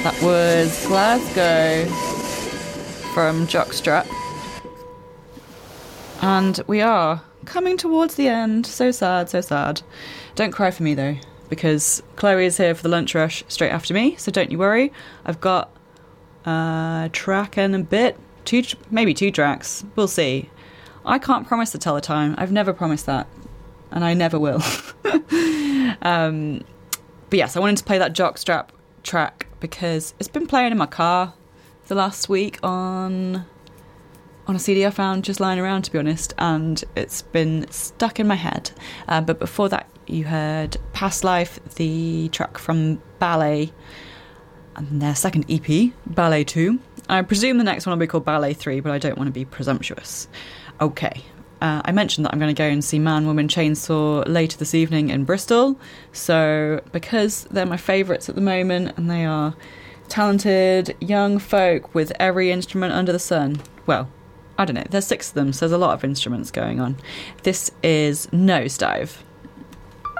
That was Glasgow from Jockstrap. And we are coming towards the end. So sad, so sad. Don't cry for me, though, because Chloe is here for the lunch rush straight after me, so don't you worry. I've got a track and a bit. Maybe two tracks. We'll see. I can't promise to tell the time. I've never promised that, and I never will. But yes, I wanted to play that Jockstrap track because it's been playing in my car the last week on a CD I found just lying around, to be honest, and it's been stuck in my head. But before that, you heard Past Life, the track from Ballet, and their second EP, Ballet 2. I presume the next one will be called Ballet 3, but I don't want to be presumptuous. Okay. I mentioned that I'm going to go and see Man, Woman, Chainsaw later this evening in Bristol. So because they're my favourites at the moment, and they are talented young folk with every instrument under the sun. Well, I don't know. There's 6 of them, so there's a lot of instruments going on. This is Nosedive.